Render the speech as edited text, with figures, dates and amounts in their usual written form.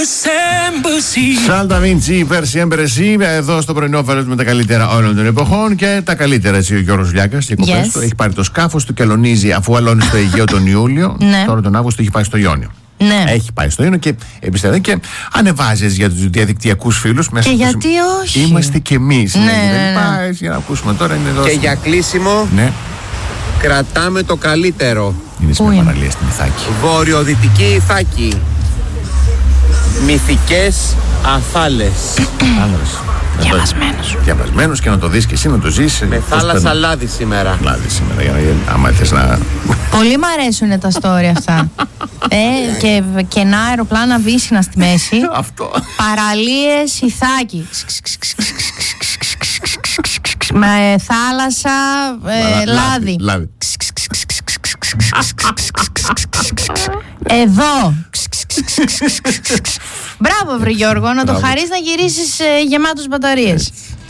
Σάλτα Βίντσι, Πέρσι Έμπρεση, εδώ στο πρωινό βέλος με τα καλύτερα όλων των εποχών και τα καλύτερα. Έτσι ο Γιώργος Λιάκας και οι κοπές του. Έχει πάρει το σκάφος του και αλωνίζει, αφού αλώνει στο Αιγαίο τον Ιούλιο. Τώρα τον Αύγουστο έχει πάει στο Ιόνιο. Ναι. Έχει πάει στο Ιόνιο και επιστρέφει και ανεβάζει για τους διαδικτυακούς φίλους μέσα. Και γιατί όχι. Είμαστε κι εμείς. Ναι. Πάει για να ακούσουμε τώρα. Είναι εδώ. Και για κλείσιμο. Ναι. Κρατάμε το καλύτερο. Είναι σε μια παραλία στην Ιθάκη. Βορειοδυτική Ιθάκη. Μυθικές Αθάλες. Διαβασμένος και να το δεις και εσύ να το ζεις. Με θάλασσα λάδι σήμερα. Λάδι σήμερα, για να άμα θες να... Πολύ μ' αρέσουν τα story αυτά. Και κενά αεροπλάνα βύσσινα στη μέση. Αυτό. Παραλίες Ιθάκη. Με θάλασσα λάδι. Εδώ. Μπράβο βρε Γιώργο, να το χαρείς να γυρίσεις γεμάτους μπαταρίες.